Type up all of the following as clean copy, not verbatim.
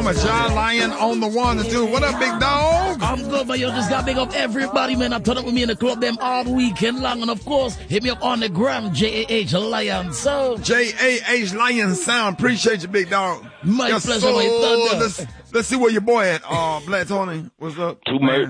Bama, John Lion on the 1 and 2. What up, big dog? I'm good, man. Yo, just got big up everybody, man. I turn up with me in the club them all weekend long. And, of course, hit me up on the gram, JAH Lion Sound. JAH Lion Sound. Appreciate you, big dog. My pleasure, my thunder. Let's see where your boy at. Black Tony, what's up? Too much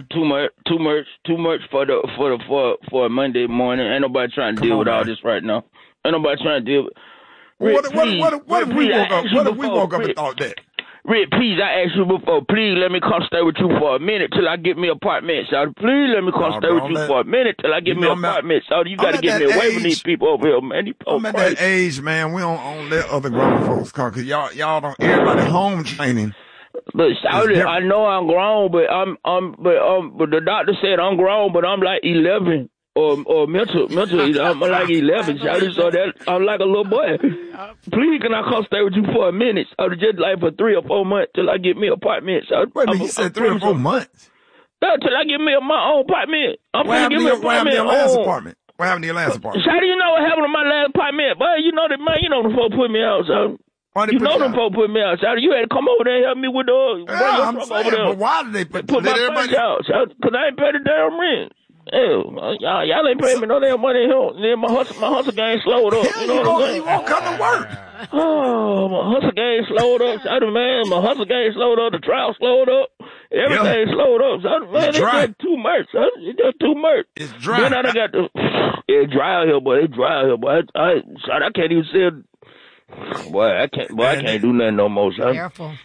for a Monday morning. Ain't nobody trying to deal with all this right now. Ain't nobody trying to deal with. What if we woke up and thought that? Rick, please, I asked you before, please let me come stay with you for a minute till I get me an apartment, Shawty. Please let me come stay with you for a minute till I get me an apartment, Shawty. You got to get me away from these people over here, man. I'm at that age, man. We don't let other grown folks come because y'all don't, everybody home training. But Shawty, I know I'm grown, but but the doctor said I'm grown, but I'm like 11. Or mental, I'm like 11, Shawty, so that I'm like a little boy. Please, can I come stay with you for a minute? Just like for 3 or 4 months till I get me an apartment, Shawty. Wait a minute, you said 3 or 4 months? No, till I get me my own apartment. What happened to your last apartment? What happened to your last apartment? Shawty, you know what happened to my last apartment? Boy, you know that, man, you know them folks put me out, Shawty. You know them folks put me out, Shawty. You had to come over there and help me with the I'm saying, but why did they put my everybody out, Shawty? Because I ain't paid the damn rent. Hell, y'all ain't paying me no damn money here. Then my hustle game slowed up. You know what I'm saying? You won't come to work. Oh, my hustle game slowed up. Shawty, man, my hustle game slowed up. The trial slowed up. Everything slowed up. Shawty, man, it's just too much. Shawty. It's just too much. It's dry. Then I done got the... It's dry out here, boy. It's dry out here, boy. Shawty, I can't even sell... Boy, I can't do nothing no more, Shawty. Careful.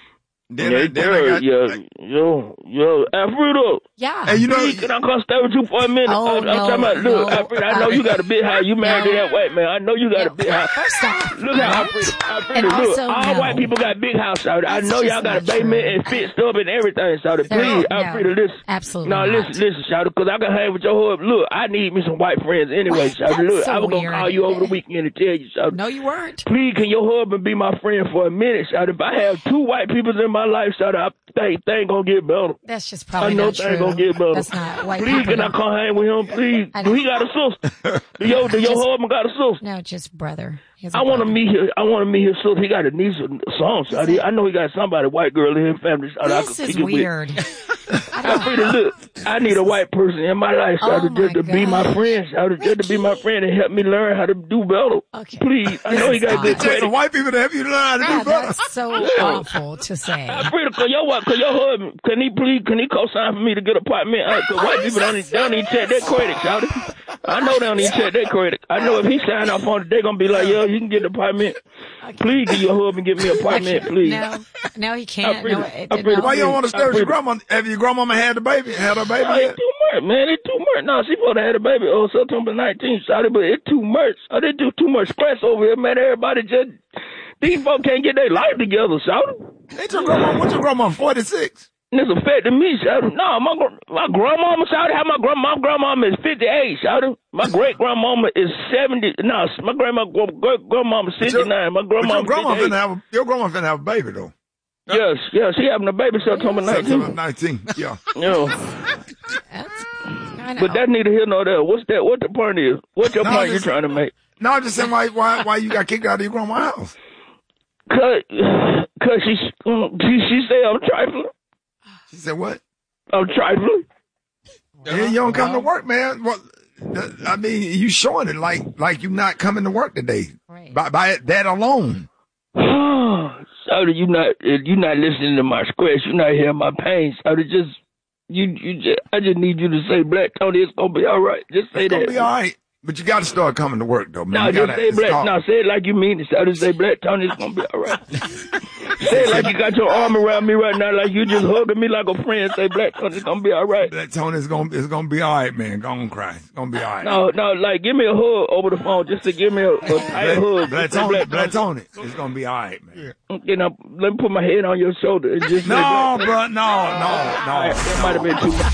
Alfredo. Yeah. Hey, you know, can I come stay with you for a minute? I'm talking about, look, Alfredo, I know you got a big house. You married to that white man. I know you got a big house. First off, look at Alfredo, look, all white people got big house, Shawty. I know y'all got a basement and fixed up and everything, Shawty. Please, Alfredo, listen. Absolutely. No, listen, Shawty, because I can hang with your hub. Look, I need me some white friends anyway, Shawty. Look, I was going to call you over the weekend to tell you, Shawty. No, you weren't. Please, can your husband be my friend for a minute, Shawty? If I have 2 white people in my life, Shawty, I think things gonna get better. That's just probably not true. I know things gonna get better. That's not white Please, people. can I come hang with him, please? Do he got a sister? Do your husband got a sister? No, just brother. I want to meet his sister. He got a niece or song, Shawty. I know he got somebody, white girl in his family, Shawty. This is weird. Look, I need a white person in my life, Shawty, just to be my friend, Shawty, just to be my friend and help me learn how to do better. Okay. Please, I know he got good credit. Some white people to help you learn how to do better. That's so awful to say. Alfredo, cause your husband, can he co-sign for me to get an apartment? Cause white people don't even check their credit, Shawty. I know they don't even check their credit. I know if he sign off on it, they gonna be like, yo, you can get an apartment. Please give your husband give me an apartment, please. No, he can't. Why you don't want to stay with your grandma? Have your grandmama had her baby yet? It's too much, man. It's too much. No, she supposed to have a baby September 19th, Shawty, but it's too much. They do too much stress over here, man. Everybody just, these folks can't get their life together, Shawty. What's your grandma, 46? This affected me, Shawty. No, my grandmama, Shawty, my grandmama is 58, Shawty. My great grandmama is 70. No, my grandmama is 69. My grandmama your grandma finna have a baby though. Yes, she having a baby September 19th. September 19th, yeah. But that's neither here nor there. What the point is? What's your point you're trying to make? No, I'm just saying why you got kicked out of your grandma's house? Cause she said I'm trifling. She said what? I'm trifling. Yeah, you don't come to work, man. Well, I mean, you showing it like you not coming to work today. Right. By that alone. Shawty, you not listening to my squares. You not hearing my pain. Shawty, I just need you to say, Black Tony, it's gonna be all right. Just say that. It's gonna be all right. But you got to start coming to work, though, man. No, just say Black. No, say it like you mean it. Shawty, say Black Tony, it's gonna be all right. Say it like you got your arm around me right now, like you just hugging me like a friend. Say Black Tony, it's gonna be all right. Black Tony, it's gonna be all right, man. Go on, cry. It's gonna be all right. No, like give me a hug over the phone, just to give me a tight hug. Black Tony, it's gonna be all right, man. You know, let me put my head on your shoulder and just no, bro, no. That might have been too much.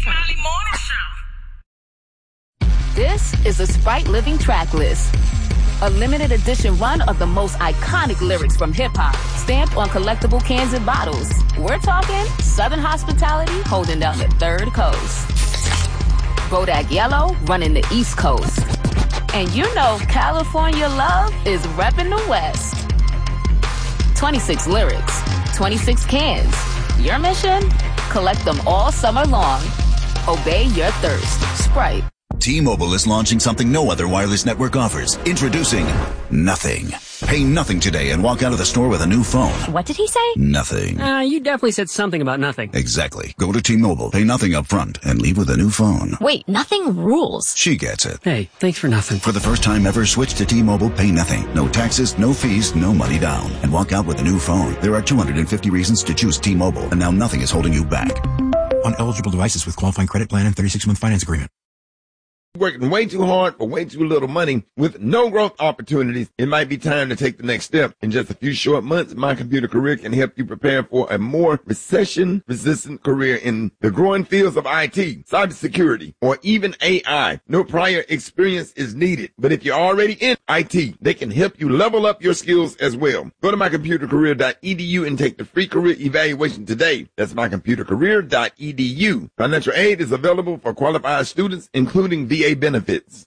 This is the Sprite Living Track List. A limited edition run of the most iconic lyrics from hip-hop, stamped on collectible cans and bottles. We're talking Southern hospitality holding down the third coast. Bodak Yellow running the East Coast. And you know California love is repping the West. 26 lyrics, 26 cans. Your mission? Collect them all summer long. Obey your thirst. Sprite. T-Mobile is launching something no other wireless network offers. Introducing Nothing. Pay nothing today and walk out of the store with a new phone. What did he say? Nothing. You definitely said something about nothing. Exactly. Go to T-Mobile, pay nothing up front, and leave with a new phone. Wait, nothing rules. She gets it. Hey, thanks for nothing. For the first time ever, switch to T-Mobile, pay nothing. No taxes, no fees, no money down. And walk out with a new phone. There are 250 reasons to choose T-Mobile, and now nothing is holding you back. On eligible devices with qualifying credit plan and 36-month finance agreement. Working way too hard for way too little money with no growth opportunities, it might be time to take the next step. In just a few short months, My Computer Career can help you prepare for a more recession-resistant career in the growing fields of IT, cybersecurity, or even AI. No prior experience is needed, but if you're already in IT, they can help you level up your skills as well. Go to mycomputercareer.edu and take the free career evaluation today. That's mycomputercareer.edu. Financial aid is available for qualified students, including VA benefits.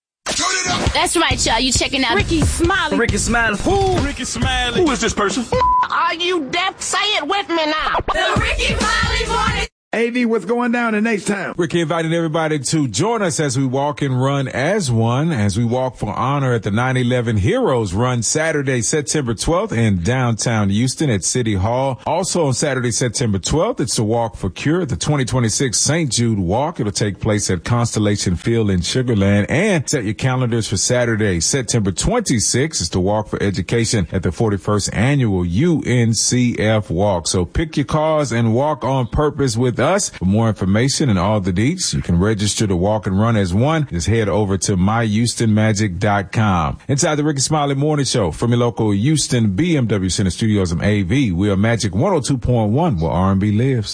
That's right, y'all. You checking out Ricky Smiley. Ricky Smiley. Who? Ricky Smiley. Who is this person? Are you deaf? Say it with me now. the Ricky Smiley Morning. AV, what's going down in H-Town? Ricky invited everybody to join us as we walk and run as one, as we walk for honor at the 9/11 Heroes Run Saturday, September 12th in downtown Houston at City Hall. Also on Saturday, September 12th, it's the Walk for Cure, the 2026 St. Jude Walk. It'll take place at Constellation Field in Sugar Land. And set your calendars for Saturday, September 26th. It's the Walk for Education at the 41st Annual UNCF Walk. So pick your cause and walk on purpose with us. For more information and all the deets, you can register to walk and run as one. Just head over to myhoustonmagic.com. Inside the Ricky Smiley Morning Show from your local Houston BMW Center Studios of AV, we are Magic 102.1, where R&B lives.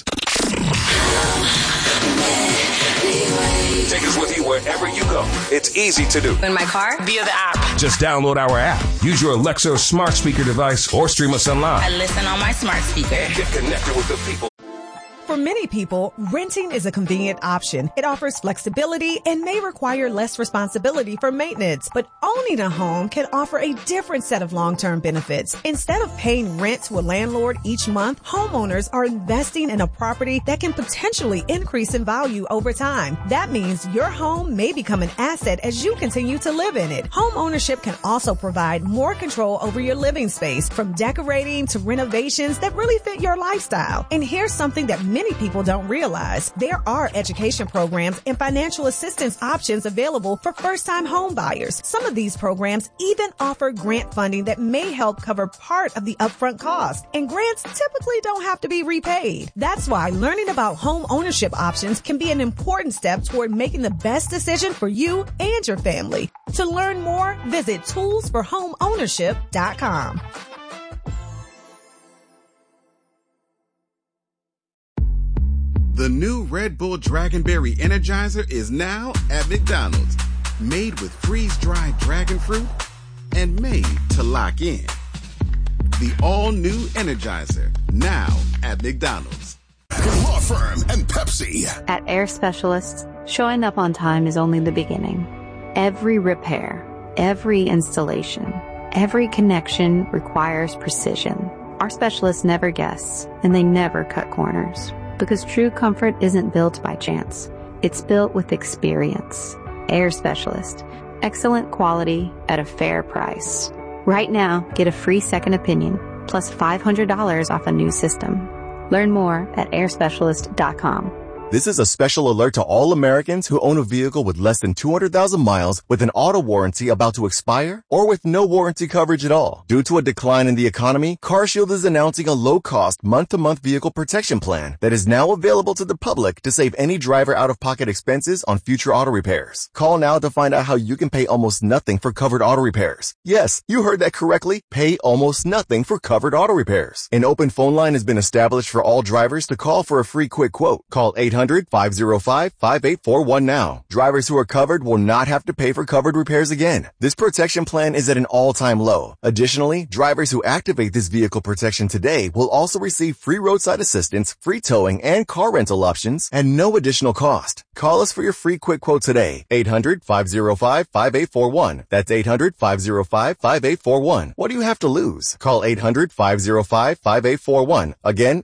Take us with you wherever you go. It's easy to do. In my car? Via the app. Just download our app. Use your Alexa or smart speaker device or stream us online. I listen on my smart speaker. Get connected with the people. For many people, renting is a convenient option. It offers flexibility and may require less responsibility for maintenance. But owning a home can offer a different set of long-term benefits. Instead of paying rent to a landlord each month, homeowners are investing in a property that can potentially increase in value over time. That means your home may become an asset as you continue to live in it. Home ownership can also provide more control over your living space, from decorating to renovations that really fit your lifestyle. And here's something that many people don't realize. There are education programs and financial assistance options available for first-time home buyers. Some of these programs even offer grant funding that may help cover part of the upfront cost. And grants typically don't have to be repaid. That's why learning about home ownership options can be an important step toward making the best decision for you and your family. To learn more, visit toolsforhomeownership.com. The new Red Bull Dragonberry Energizer is now at McDonald's. Made with freeze-dried dragon fruit and made to lock in. The all-new Energizer, now at McDonald's. Law Firm and Pepsi. At Air Specialists, showing up on time is only the beginning. Every repair, every installation, every connection requires precision. Our specialists never guess, and they never cut corners. Because true comfort isn't built by chance. It's built with experience. Air Specialist. Excellent quality at a fair price. Right now, get a free second opinion, plus $500 off a new system. Learn more at airspecialist.com. This is a special alert to all Americans who own a vehicle with less than 200,000 miles with an auto warranty about to expire or with no warranty coverage at all. Due to a decline in the economy, CarShield is announcing a low-cost month-to-month vehicle protection plan that is now available to the public to save any driver out-of-pocket expenses on future auto repairs. Call now to find out how you can pay almost nothing for covered auto repairs. Yes, you heard that correctly. Pay almost nothing for covered auto repairs. An open phone line has been established for all drivers to call for a free quick quote. Call 800 800-505-5841 now. Drivers who are covered will not have to pay for covered repairs again. This protection plan is at an all-time low. Additionally, drivers who activate this vehicle protection today will also receive free roadside assistance, free towing, and car rental options at no additional cost. Call us for your free quick quote today. 800-505-5841. That's 800-505-5841. What do you have to lose? Call 800-505-5841. Again,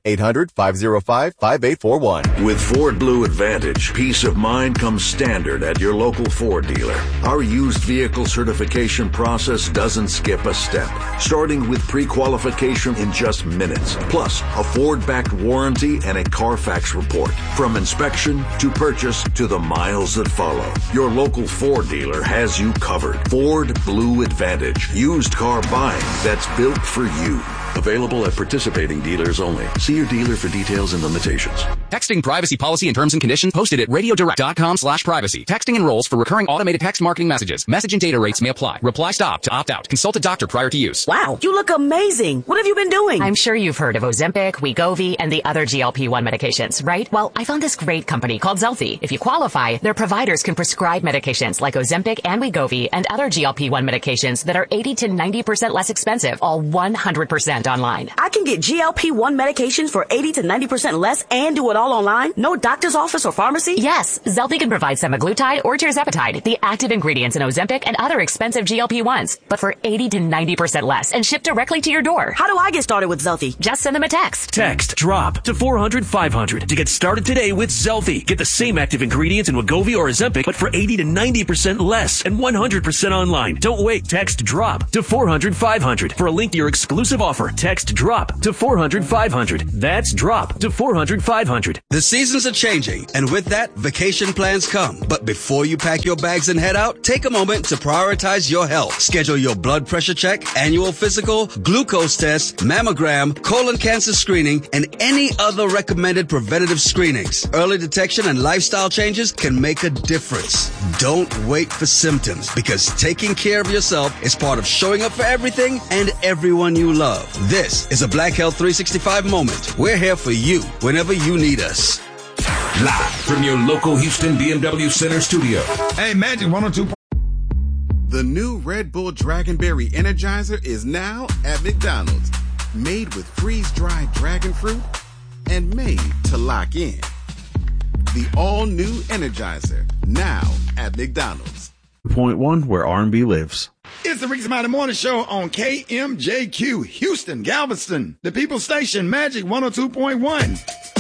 800-505-5841. With Ford Blue Advantage, peace of mind comes standard at your local Ford dealer. Our used vehicle certification process doesn't skip a step, starting with pre-qualification in just minutes, plus a Ford-backed warranty and a Carfax report. From inspection to purchase to the miles that follow, your local Ford dealer has you covered. Ford Blue Advantage, used car buying that's built for you. Available at participating dealers only. See your dealer for details and limitations. Texting privacy policy and terms and conditions posted at radiodirect.com/privacy. Texting enrolls for recurring automated text marketing messages. Message and data rates may apply. Reply stop to opt out. Consult a doctor prior to use. Wow, you look amazing. What have you been doing? I'm sure you've heard of Ozempic, Wegovy, and the other GLP-1 medications, right? Well, I found this great company called Zelfie. If you qualify, their providers can prescribe medications like Ozempic and Wegovy and other GLP-1 medications that are 80 to 90% less expensive, all 100% online. I can get GLP-1 medications for 80 to 90% less and do it all online? No doctor's office or pharmacy? Yes, Zelfie can provide semaglutide or tirzepatide, the active ingredients in Ozempic and other expensive GLP-1s, but for 80 to 90% less and shipped directly to your door. How do I get started with Zelfie? Just send them a text. Text DROP to 400-500 to get started today with Zelfie. Get the same active ingredients in Wegovy or Ozempic, but for 80 to 90% less and 100% online. Don't wait. Text DROP to 400-500 for a link to your exclusive offer. Text DROP to 400-500. That's DROP to 400-500. The seasons are changing, and with that, vacation plans come. But before you pack your bags and head out, take a moment to prioritize your health. Schedule your blood pressure check, annual physical, glucose test, mammogram, colon cancer screening, and any other recommended preventative screenings. Early detection and lifestyle changes can make a difference. Don't wait for symptoms, because taking care of yourself is part of showing up for everything and everyone you love. This is a Black Health 365 moment. We're here for you whenever you need us. Live from your local Houston BMW Center studio. Hey, Magic 102. The new Red Bull Dragonberry Energizer is now at McDonald's. Made with freeze-dried dragon fruit and made to lock in. The all-new Energizer, now at McDonald's. Point one, where R&B lives. It's the Ricky Smiley Morning Show on KMJQ, Houston, Galveston, the People's Station, Magic 102.1.